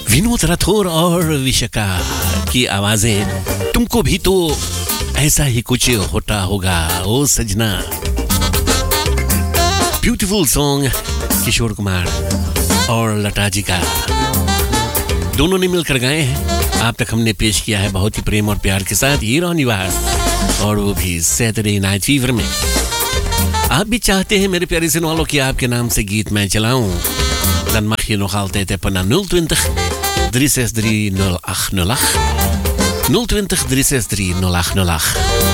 विनोद राठौर और विशाखा की आवाजें, तुमको भी तो ऐसा ही कुछ होता होगा ओ सजना। ब्यूटीफुल सॉन्ग किशोर कुमार और लता जी का, दोनों ने मिलकर गाए हैं। आप तक हमने पेश किया है बहुत ही प्रेम और प्यार के साथ हीरो निवास, और वो भी सैटरडे नाइट फीवर में। आप भी चाहते हैं मेरे प्यारे सुनने वालों कि आपके नाम से गीत मैं चलाऊं, dan mag je nog altijd op naar 020 363 0808 020 363 0808